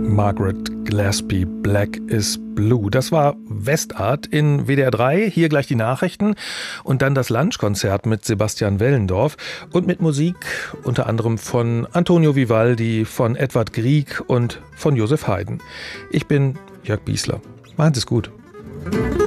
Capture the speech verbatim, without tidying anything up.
Margaret Gillespie, Black is Blue. Das war Westart in W D R drei. Hier gleich die Nachrichten und dann das Lunchkonzert mit Sebastian Wellendorf und mit Musik unter anderem von Antonio Vivaldi, von Edvard Grieg und von Joseph Haydn. Ich bin Jörg Biesler. Machen Sie es gut.